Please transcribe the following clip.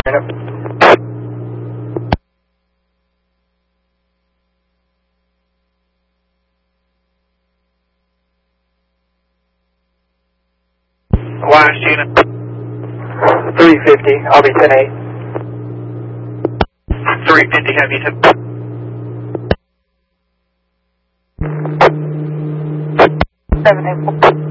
Wires, Gina. 350, I'll be 10-8. 350, have you said? 7-8.